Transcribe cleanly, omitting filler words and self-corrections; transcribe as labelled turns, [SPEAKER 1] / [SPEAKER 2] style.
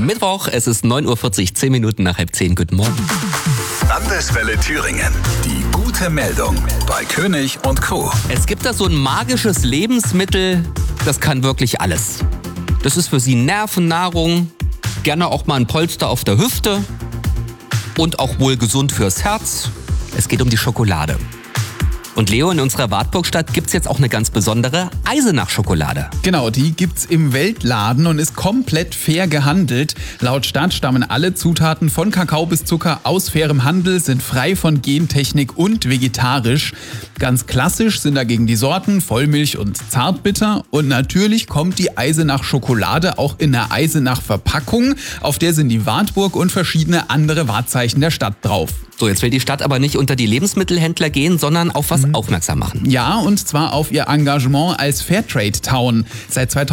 [SPEAKER 1] Mittwoch, es ist 9:40 Uhr, 10 Minuten nach 9:30. Guten Morgen.
[SPEAKER 2] Landeswelle Thüringen. Die gute Meldung bei König und Co.
[SPEAKER 1] Es gibt da so ein magisches Lebensmittel, das kann wirklich alles. Das ist für Sie Nervennahrung, gerne auch mal ein Polster auf der Hüfte und auch wohl gesund fürs Herz. Es geht um die Schokolade. Und Leo, in unserer Wartburgstadt gibt's jetzt auch eine ganz besondere Eisenach-Schokolade.
[SPEAKER 3] Genau, die gibt's im Weltladen und ist komplett fair gehandelt. Laut Stadt stammen alle Zutaten von Kakao bis Zucker aus fairem Handel, sind frei von Gentechnik und vegetarisch. Ganz klassisch sind dagegen die Sorten Vollmilch und Zartbitter. Und natürlich kommt die Eisenach-Schokolade auch in der Eisenach-Verpackung. Auf der sind die Wartburg und verschiedene andere Wahrzeichen der Stadt drauf.
[SPEAKER 1] So, jetzt will die Stadt aber nicht unter die Lebensmittelhändler gehen, sondern auf was aufmerksam machen.
[SPEAKER 3] Ja, und zwar auf ihr Engagement als Fairtrade-Town. Seit